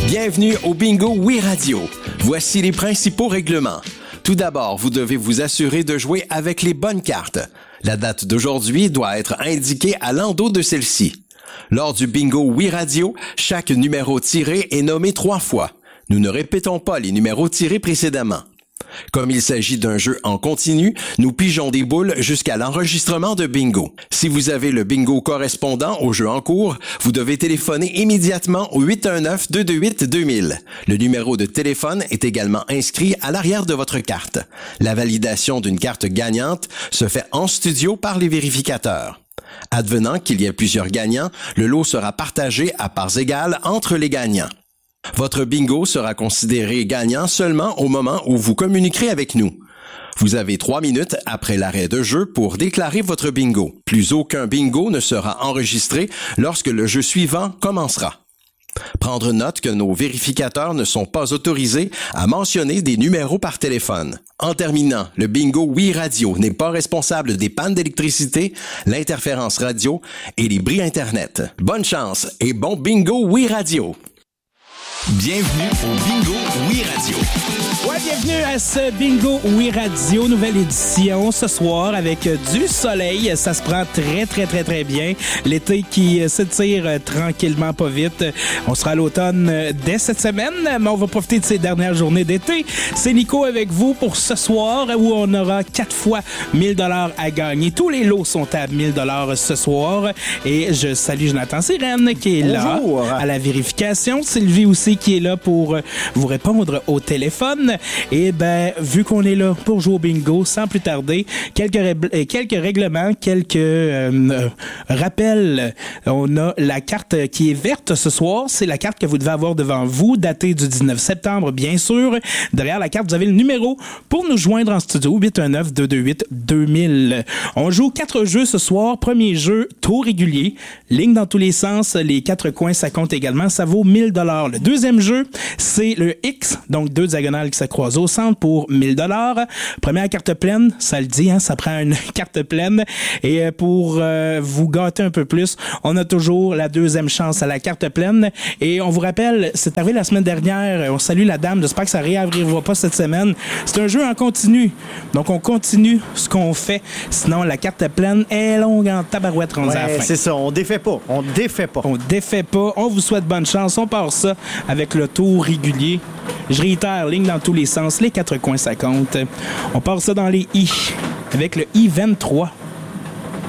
Bienvenue au Bingo Oui Radio. Voici les principaux règlements. Tout d'abord, vous devez vous assurer de jouer avec les bonnes cartes. La date d'aujourd'hui doit être indiquée à l'endos de celle-ci. Lors du Bingo Oui Radio, chaque numéro tiré est nommé 3 fois. Nous ne répétons pas les numéros tirés précédemment. Comme il s'agit d'un jeu en continu, nous pigeons des boules jusqu'à l'enregistrement de bingo. Si vous avez le bingo correspondant au jeu en cours, vous devez téléphoner immédiatement au 819-228-2000. Le numéro de téléphone est également inscrit à l'arrière de votre carte. La validation d'une carte gagnante se fait en studio par les vérificateurs. Advenant qu'il y ait plusieurs gagnants, le lot sera partagé à parts égales entre les gagnants. Votre bingo sera considéré gagnant seulement au moment où vous communiquerez avec nous. Vous avez 3 minutes après l'arrêt de jeu pour déclarer votre bingo. Plus aucun bingo ne sera enregistré lorsque le jeu suivant commencera. Prendre note que nos vérificateurs ne sont pas autorisés à mentionner des numéros par téléphone. En terminant, le Bingo Oui Radio n'est pas responsable des pannes d'électricité, l'interférence radio et les bris Internet. Bonne chance et bon Bingo Oui Radio! Bienvenue au Bingo Oui Radio. Ouais, bienvenue à ce Bingo Oui Radio, nouvelle édition ce soir avec du soleil. Ça se prend très bien. L'été qui s'étire tranquillement, pas vite. On sera à l'automne dès cette semaine, mais on va profiter de ces dernières journées d'été. C'est Nico avec vous pour ce soir où on aura 4 fois 1000 $ à gagner. Tous les lots sont à 1000 $ ce soir. Et je salue Jonathan Sirène qui est là à la vérification. Sylvie aussi qui est là pour vous répondre au téléphone. Et ben, vu qu'on est là pour jouer au bingo, sans plus tarder, quelques règlements, quelques rappels. On a la carte qui est verte ce soir. C'est la carte que vous devez avoir devant vous, datée du 19 septembre, bien sûr. Derrière la carte, vous avez le numéro pour nous joindre en studio, 819-228-2000. On joue 4 jeux ce soir. Premier jeu, tour régulier. Ligne dans tous les sens. Les 4 coins, ça compte également. Ça vaut 1000 $. Le deuxième jeu, c'est le X, donc 2 diagonales qui se croisent au centre pour 1000 $. Première carte pleine, ça le dit, hein, ça prend une carte pleine. Et pour vous gâter un peu plus, on a toujours la deuxième chance à la carte pleine. Et on vous rappelle, c'est arrivé la semaine dernière, on salue la dame, j'espère que ça réarrivera pas cette semaine. C'est un jeu en continu, donc on continue ce qu'on fait. Sinon, la carte pleine est longue en tabarouette rendue à la fin. C'est ça, on défait pas. On défait pas. On vous souhaite bonne chance. On part ça avec le tour régulier. Je réitère, ligne dans tous les sens, les 4 coins, ça compte. On part ça dans les I, avec le I23.